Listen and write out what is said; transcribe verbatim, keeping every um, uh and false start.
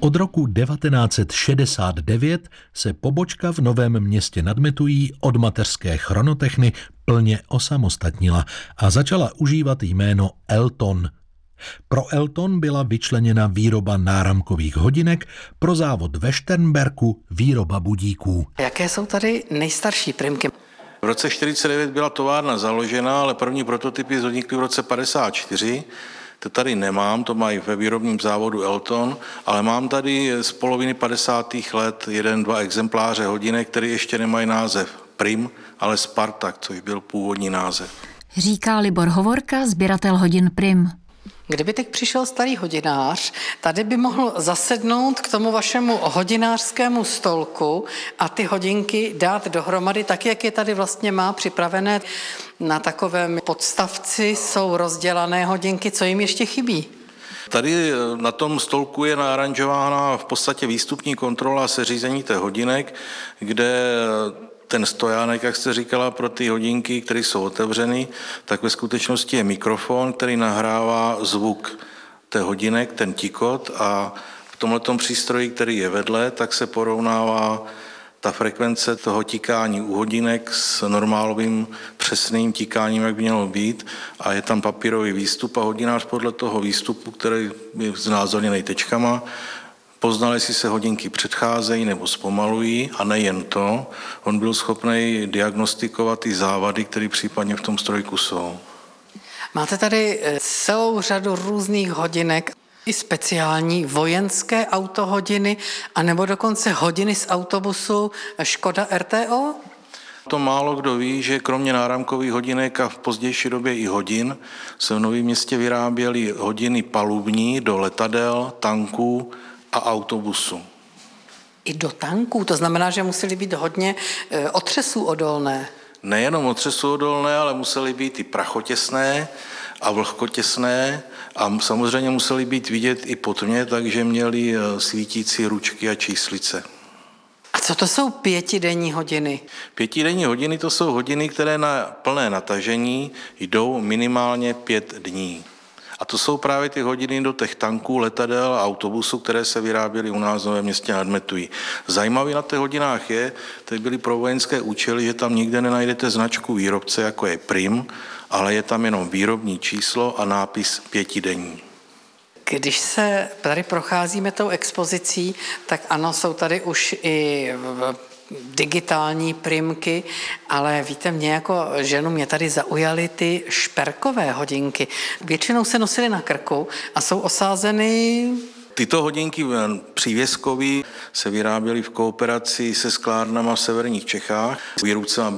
Od roku devatenáct set šedesát devět se pobočka v Novém Městě nad Metují od mateřské Chronotechny plně osamostatnila a začala užívat jméno Elton. Pro Elton byla vyčleněna výroba náramkových hodinek, pro závod ve Šternberku výroba budíků. Jaké jsou tady nejstarší primky? V roce čtyřicet devět byla továrna založena, ale první prototypy vznikly v roce padesát čtyři. To tady nemám, to mají ve výrobním závodu Elton, ale mám tady z poloviny padesátých let jeden, dva exempláře hodinek, které ještě nemají název Prim, ale Spartak, což byl původní název. Říká Libor Hovorka, sběratel hodin Prim. Kdyby teď přišel starý hodinář, tady by mohl zasednout k tomu vašemu hodinářskému stolku a ty hodinky dát dohromady tak, jak je tady vlastně má připravené. Na takovém podstavci jsou rozdělané hodinky, co jim ještě chybí. Tady na tom stolku je naaranžována v podstatě výstupní kontrola seřízení těch hodinek, kde ten stojánek, jak jste říkala, pro ty hodinky, které jsou otevřeny, tak ve skutečnosti je mikrofon, který nahrává zvuk té hodinek, ten tikot, a v tomhletom přístroji, který je vedle, tak se porovnává ta frekvence toho tikání u hodinek s normálovým přesným tikáním, jak by mělo být, a je tam papírový výstup a hodinář podle toho výstupu, který je znázorněný tečkama, poznal, jestli se hodinky předcházejí nebo zpomalují, a nejen to, on byl schopný diagnostikovat ty závady, které případně v tom strojku jsou. Máte tady celou řadu různých hodinek, i speciální vojenské autohodiny, anebo dokonce hodiny z autobusu Škoda R T O? To málo kdo ví, že kromě náramkových hodinek a v pozdější době i hodin se v Novém Městě vyráběly hodiny palubní do letadel, tanků a autobusu. I do tanků, to znamená, že museli být hodně e, otřesů odolné. Nejenom otřesů odolné, ale musely být i prachotěsné a vlhkotěsné a samozřejmě musely být vidět i pod mě, takže měly svítící ručky a číslice. A co to jsou pětidenní hodiny? Pětidenní hodiny to jsou hodiny, které na plné natažení jdou minimálně pět dní. A to jsou právě ty hodiny do těch tanků, letadel a autobusů, které se vyráběly u nás v Novém Městě nad Metují. Zajímavé na těch hodinách je, ty byly pro vojenské účely, že tam nikde nenajdete značku výrobce, jako je Prim, ale je tam jenom výrobní číslo a nápis pětidenní. Když se tady procházíme tou expozicí, tak ano, jsou tady už i digitální primky, ale víte, mě jako ženu mě tady zaujaly ty šperkové hodinky. Většinou se nosily na krku a jsou osázeny. Tyto hodinky přívěskový se vyráběly v kooperaci se sklárnama v severních Čechách. Výrobce